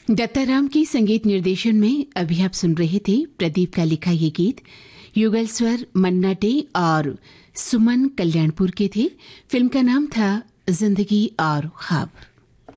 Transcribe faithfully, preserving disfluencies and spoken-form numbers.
दत्ताराम की संगीत निर्देशन में अभी आप सुन रहे थे प्रदीप का लिखा ये गीत। युगल स्वर मन्ना डे और सुमन कल्याणपुर के थे। फिल्म का नाम था जिंदगी और ख्वाब।